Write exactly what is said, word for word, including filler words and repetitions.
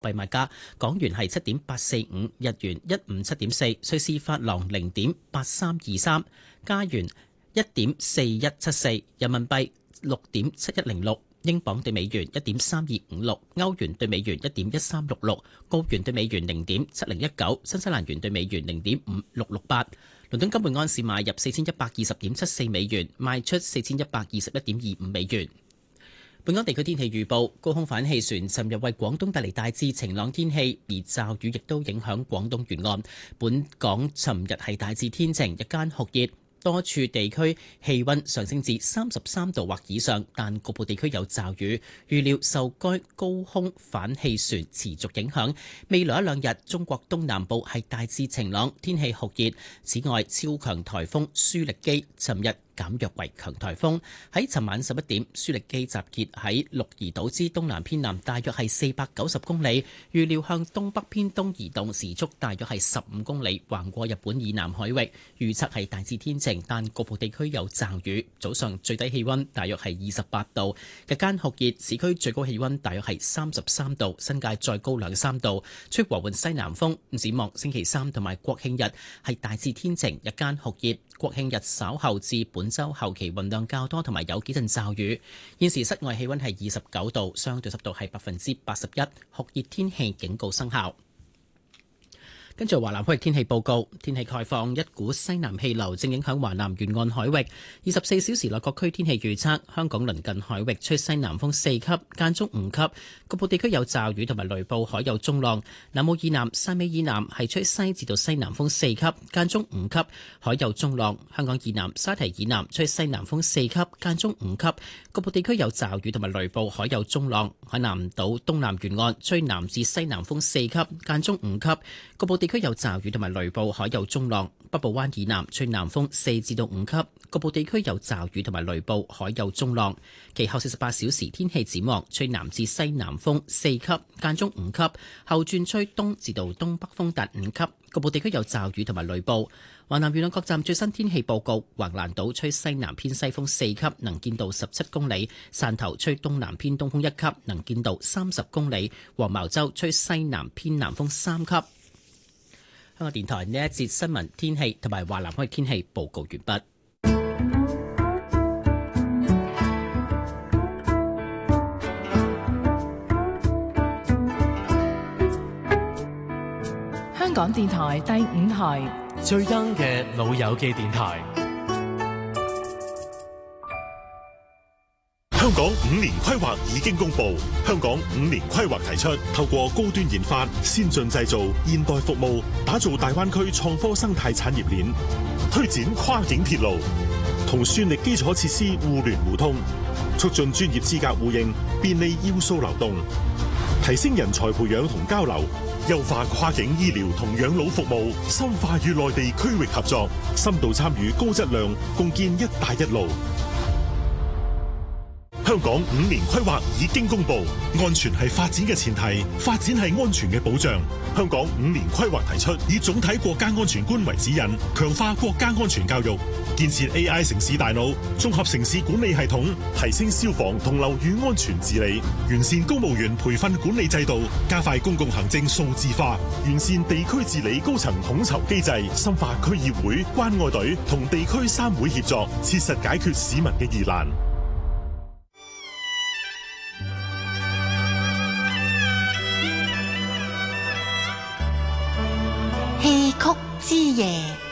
幣賣價：港元係七點八四五，日元一五七點四，瑞士法郎零點八三二三，加元一點四一七四，人民幣六點七一零六。英鎊對美元一點三二五六，歐元對美元一點一三六六，澳元對美元零點七零一九，新西蘭元對美元零點五六六八。倫敦金每安士買入四千一百二十點七四美元，賣出四千一百二十一點二五美元。本港地區天氣預報：高空反氣旋尋日為廣東帶嚟大致晴朗天氣，而驟雨亦都影響廣東沿岸。本港尋日係大致天晴，日間酷熱。多處地區氣溫上升至三十三度或以上，但局部地區有驟雨。預料受該高空反氣旋持續影響，未來一兩日中國東南部係大致晴朗，天氣酷熱。此外，超強颱風舒力基尋日減弱為強颱風，喺尋晚十一點，舒力基集結喺鹿兒島之東南偏南，大約係四百九十公里，預料向東北偏東移動，時速大約係十五公里，橫過日本以南海域。預測係大致天晴，但局部地區有驟雨。早上最低氣溫大約係二十八度，日間酷熱，市區最高氣溫大約係三十三度，新界再高兩三度，吹和緩西南風。展望星期三同埋國慶日係大致天晴，日間酷熱。國慶日稍後至本週後期雲量較多，同埋有幾陣驟雨。現時室外氣溫係二十九度，相對濕度係百分之八十一，酷熱天氣警告生效。跟住華南區域天氣報告，天氣概況，一股西南氣流正影響華南沿岸海域。二十四小時內各區天氣預測：香港鄰近海域吹西南風四級，間中五級，局部地區有驟雨同埋雷暴，海有中浪。南澳以南、汕尾以南係吹西至到西南風四級，間中五級，海有中浪。香港以南、沙堤以南吹西南風四級，間中五級，局部地區有驟雨同埋雷暴，海有中浪。海南島東南沿岸吹南至西南風四級，間中五級，局部地區有驟雨同埋雷暴，海有中浪。北部灣以南吹南風四至到五級，局部地區有驟雨同埋雷暴，海有中浪。其後四十八小時天氣展望，吹南至西南風四級，間中五級，後轉吹東至到東北風達五級，局部地區有驟雨同埋雷暴。華南沿岸各站最新天氣報告：橫瀾島吹西南偏西風四級，能見度十七公里；汕頭吹東南偏東風一級，能見度三十公里；黃茅洲吹西南偏南風三級。香港電台呢一節新聞天氣同埋華南區天氣報告完畢。 香港電台第五台最 young 嘅老友記電台。 香港五年規劃已經公布，香港五年規劃提出，透過高端研發、先進製造、現代服務，打造大灣區創科生態產業鏈，推展跨境鐵路，同算力基礎設施互聯互通，促進專業資格互認，便利要素流動，提升人才培養同交流，優化跨境醫療同養老服務，深化與內地區域合作，深度參與高質量共建一帶一路。香港五年規劃已經公布，安全係發展嘅前提，發展係安全嘅保障。香港五年規劃提出，以總體國家安全觀為指引，強化國家安全教育，建設 A I 城市大腦，綜合城市管理系統，提升消防同樓宇安全治理，完善公務員培訓管理制度，加快公共行政數字化，完善地區治理高層統籌機制，深化區議會、關愛隊同地區三會協作，切實解決市民嘅疑難。 戲曲之夜。